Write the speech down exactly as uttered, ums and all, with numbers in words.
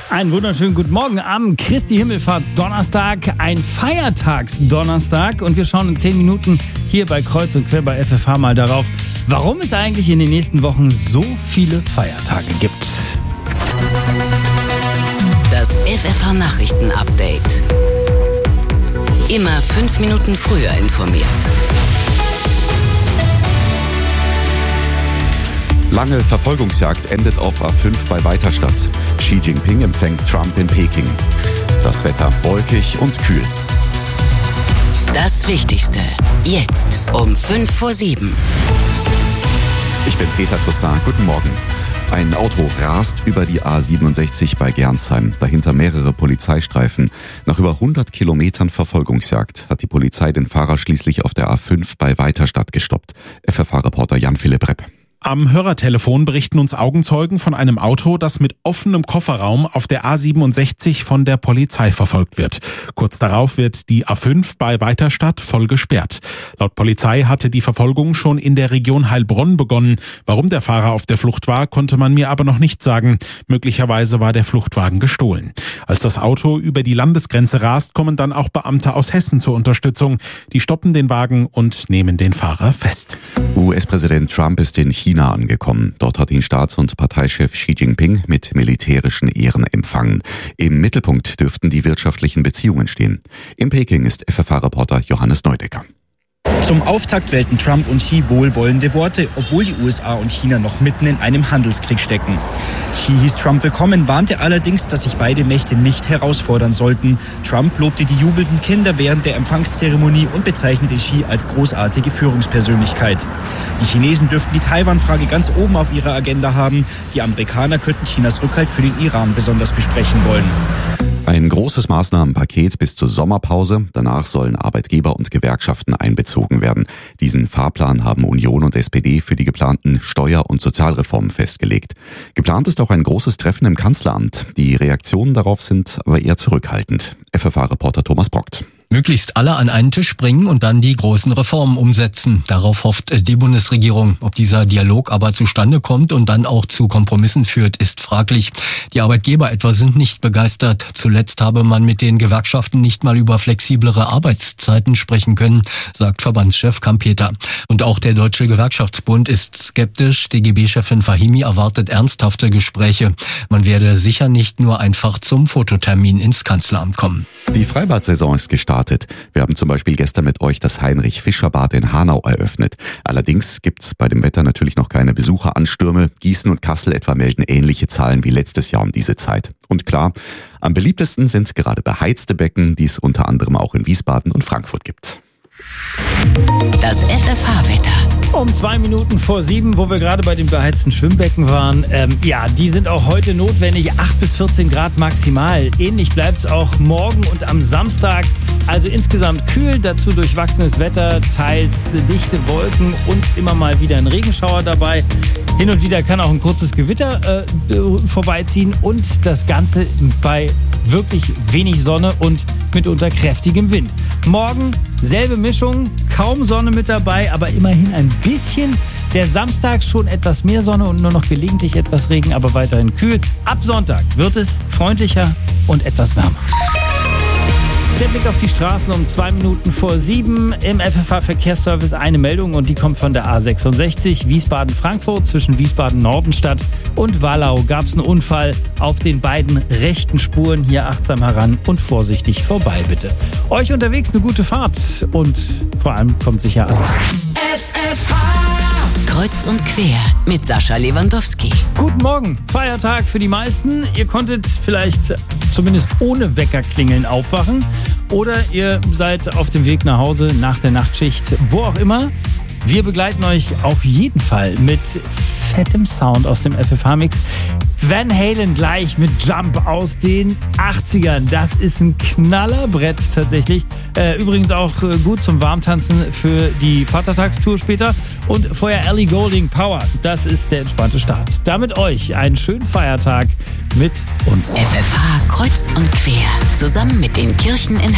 Einen wunderschönen guten Morgen am Christi Himmelfahrtsdonnerstag, ein Feiertagsdonnerstag, und wir schauen in zehn Minuten hier bei Kreuz und Quer bei F F H mal darauf, warum es eigentlich in den nächsten Wochen so viele Feiertage gibt. Das F F H Nachrichten-Update. Immer fünf Minuten früher informiert. Lange Verfolgungsjagd endet auf A fünf bei Weiterstadt. Xi Jinping empfängt Trump in Peking. Das Wetter wolkig und kühl. Das Wichtigste jetzt um fünf vor sieben. Ich bin Peter Toussaint. Guten Morgen. Ein Auto rast über die A siebenundsechzig bei Gernsheim. Dahinter mehrere Polizeistreifen. Nach über hundert Kilometern Verfolgungsjagd hat die Polizei den Fahrer schließlich auf der A fünf bei Weiterstadt gestoppt. F F H-Reporter Jan-Philipp Repp. Am Hörertelefon berichten uns Augenzeugen von einem Auto, das mit offenem Kofferraum auf der A siebenundsechzig von der Polizei verfolgt wird. Kurz darauf wird die A fünf bei Weiterstadt voll gesperrt. Laut Polizei hatte die Verfolgung schon in der Region Heilbronn begonnen. Warum der Fahrer auf der Flucht war, konnte man mir aber noch nicht sagen. Möglicherweise war der Fluchtwagen gestohlen. Als das Auto über die Landesgrenze rast, kommen dann auch Beamte aus Hessen zur Unterstützung. Die stoppen den Wagen und nehmen den Fahrer fest. U S-Präsident Trump ist in China China angekommen. Dort hat ihn Staats- und Parteichef Xi Jinping mit militärischen Ehren empfangen. Im Mittelpunkt dürften die wirtschaftlichen Beziehungen stehen. In Peking ist F F H-Reporter Johannes Neudecker. Zum Auftakt wählten Trump und Xi wohlwollende Worte, obwohl die U S A und China noch mitten in einem Handelskrieg stecken. Xi hieß Trump willkommen, warnte allerdings, dass sich beide Mächte nicht herausfordern sollten. Trump lobte die jubelnden Kinder während der Empfangszeremonie und bezeichnete Xi als großartige Führungspersönlichkeit. Die Chinesen dürften die Taiwan-Frage ganz oben auf ihrer Agenda haben. Die Amerikaner könnten Chinas Rückhalt für den Iran besonders besprechen wollen. Ein großes Maßnahmenpaket bis zur Sommerpause. Danach sollen Arbeitgeber und Gewerkschaften einbezogen werden. Diesen Fahrplan haben Union und S P D für die geplanten Steuer- und Sozialreformen festgelegt. Geplant ist auch ein großes Treffen im Kanzleramt. Die Reaktionen darauf sind aber eher zurückhaltend. F F H-Reporter Thomas Brockt. Möglichst alle an einen Tisch bringen und dann die großen Reformen umsetzen. Darauf hofft die Bundesregierung. Ob dieser Dialog aber zustande kommt und dann auch zu Kompromissen führt, ist fraglich. Die Arbeitgeber etwa sind nicht begeistert. Zuletzt habe man mit den Gewerkschaften nicht mal über flexiblere Arbeitszeiten sprechen können, sagt Verbandschef Kampeter. Und auch der Deutsche Gewerkschaftsbund ist skeptisch. D G B-Chefin Fahimi erwartet ernsthafte Gespräche. Man werde sicher nicht nur einfach zum Fototermin ins Kanzleramt kommen. Die Freibad-Saison ist gestartet. Wir haben zum Beispiel gestern mit euch das Heinrich-Fischer-Bad in Hanau eröffnet. Allerdings gibt's bei dem Wetter natürlich noch keine Besucheranstürme. Gießen und Kassel etwa melden ähnliche Zahlen wie letztes Jahr um diese Zeit. Und klar, am beliebtesten sind gerade beheizte Becken, die es unter anderem auch in Wiesbaden und Frankfurt gibt. Das F F H-Wetter. Um zwei Minuten vor sieben, wo wir gerade bei den beheizten Schwimmbecken waren. Ähm, ja, die sind auch heute notwendig. acht bis vierzehn Grad maximal. Ähnlich bleibt es auch morgen und am Samstag. Also insgesamt kühl, dazu durchwachsenes Wetter, teils dichte Wolken und immer mal wieder ein Regenschauer dabei. Hin und wieder kann auch ein kurzes Gewitter äh, vorbeiziehen und das Ganze bei wirklich wenig Sonne und mitunter kräftigem Wind. Morgen selbe Mischung, kaum Sonne mit dabei, aber immerhin ein bisschen. Der Samstag schon etwas mehr Sonne und nur noch gelegentlich etwas Regen, aber weiterhin kühl. Ab Sonntag wird es freundlicher und etwas wärmer. Der Blick auf die Straßen um zwei Minuten vor sieben. Im F F H-Verkehrsservice eine Meldung und die kommt von der A sechsundsechzig. Wiesbaden-Frankfurt zwischen Wiesbaden-Nordenstadt und Wallau gab es einen Unfall auf den beiden rechten Spuren. Hier achtsam heran und vorsichtig vorbei, bitte. Euch unterwegs eine gute Fahrt und vor allem kommt sicher an. F F H Kreuz und Quer mit Sascha Lewandowski. Guten Morgen, Feiertag für die meisten. Ihr konntet vielleicht zumindest ohne Weckerklingeln aufwachen oder ihr seid auf dem Weg nach Hause nach der Nachtschicht, wo auch immer. Wir begleiten euch auf jeden Fall mit fettem Sound aus dem F F H-Mix. Van Halen gleich mit Jump aus den achtzigern. Das ist ein Knallerbrett tatsächlich. Äh, übrigens auch äh, gut zum Warmtanzen für die Vatertagstour später. Und vorher Ellie Goulding Power. Das ist der entspannte Start. Damit euch einen schönen Feiertag mit uns. F F H Kreuz und Quer. Zusammen mit den Kirchen in